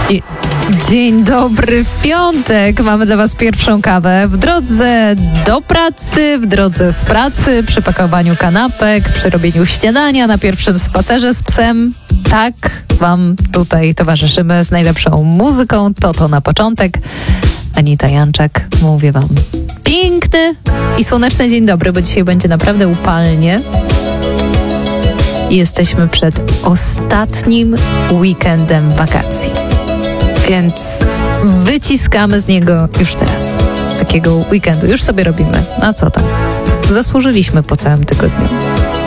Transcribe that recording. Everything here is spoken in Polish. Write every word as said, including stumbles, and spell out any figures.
I dzień dobry, w piątek. Mamy dla Was pierwszą kawę w drodze do pracy, w drodze z pracy, przy pakowaniu kanapek, przy robieniu śniadania, na pierwszym spacerze z psem. Tak Wam tutaj towarzyszymy z najlepszą muzyką. To to na początek. Anita Janczak, mówię Wam piękny i słoneczny dzień dobry, bo dzisiaj będzie naprawdę upalnie. Jesteśmy przed ostatnim weekendem wakacji, więc wyciskamy z niego już teraz, z takiego weekendu. Już sobie robimy. A co tam? Zasłużyliśmy po całym tygodniu.